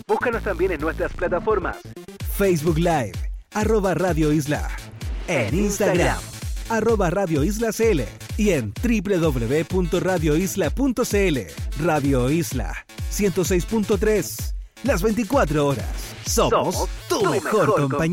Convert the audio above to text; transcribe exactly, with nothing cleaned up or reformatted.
Búscanos también en nuestras plataformas. Facebook Live, arroba Radio Isla. En Instagram, arroba Radio Isla C L. Y en doble u doble u doble u punto radio isla punto c l. Radio Isla, ciento seis punto tres. Las veinticuatro horas. Somos, Somos tu, tu mejor, mejor compañía.